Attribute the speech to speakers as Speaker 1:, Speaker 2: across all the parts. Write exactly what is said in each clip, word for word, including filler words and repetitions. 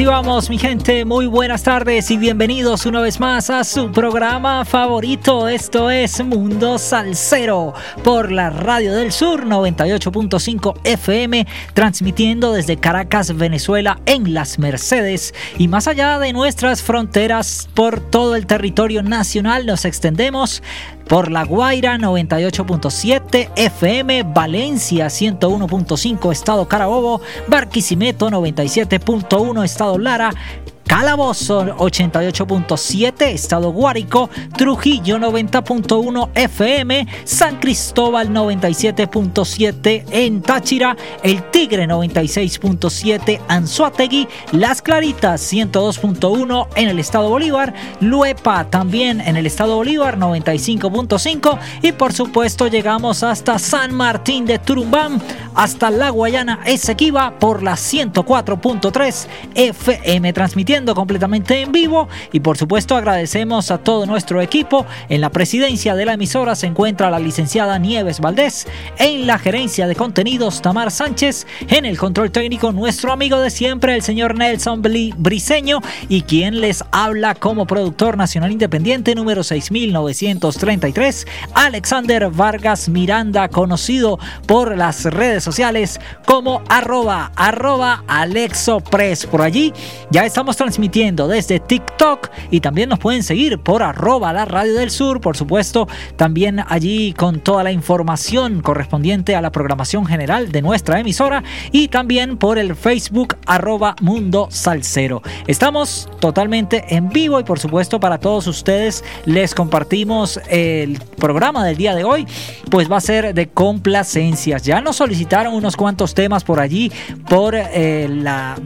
Speaker 1: vamos, mi gente, muy buenas tardes y bienvenidos una vez más a su programa favorito. Esto es Mundo Salsero por la Radio del Sur noventa y ocho punto cinco F M, transmitiendo desde Caracas, Venezuela, en Las Mercedes y más allá de nuestras fronteras por todo el territorio nacional. Nos extendemos por La Guaira noventa y ocho punto siete F M, Valencia ciento uno punto cinco Estado Carabobo, Barquisimeto noventa y siete punto uno Estado Lara, Calabozo ochenta y ocho punto siete Estado Guárico, Trujillo noventa punto uno F M, San Cristóbal noventa y siete punto siete en Táchira, El Tigre noventa y seis punto siete Anzoátegui, Las Claritas ciento dos punto uno en el Estado Bolívar, Luepa también en el Estado Bolívar noventa y cinco punto cinco y por supuesto llegamos hasta San Martín de Turumbán, hasta la Guayana Esequiba por la ciento cuatro punto tres F M, transmitiendo completamente en vivo. Y por supuesto agradecemos a todo nuestro equipo. En la presidencia de la emisora se encuentra la licenciada Nieves Valdés, en la gerencia de contenidos Tamar Sánchez, en el control técnico nuestro amigo de siempre el señor Nelson Briceño, y quien les habla como productor nacional independiente número seis mil novecientos treinta y tres, Alexander Vargas Miranda, conocido por las redes sociales como arroba, arroba Alexopress. Por allí ya estamos transmitiendo desde TikTok y también nos pueden seguir por arroba la Radio del Sur, por supuesto, también allí con toda la información correspondiente a la programación general de nuestra emisora, y también por el Facebook arroba Mundo Salsero. Estamos totalmente en vivo y por supuesto para todos ustedes les compartimos el programa del día de hoy, pues va a ser de complacencias. Ya nos solicitaron unos cuantos temas por allí por eh, la...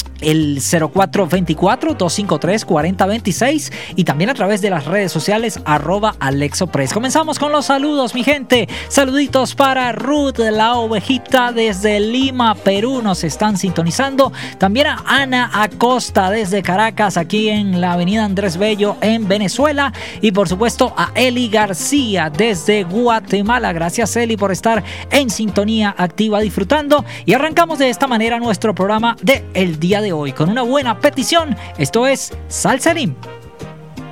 Speaker 1: el cero cuatro veinticuatro, doscientos cincuenta y tres, cuarenta veintiséis y también a través de las redes sociales arroba Alexopress. Comenzamos con los saludos, mi gente. Saluditos para Ruth, la ovejita desde Lima, Perú, nos están sintonizando. También a Ana Acosta desde Caracas, aquí en la avenida Andrés Bello en Venezuela, y por supuesto a Eli García desde Guatemala. Gracias, Eli, por estar en sintonía activa disfrutando, y arrancamos de esta manera nuestro programa de el día de hoy con una buena petición. Esto es Salserín.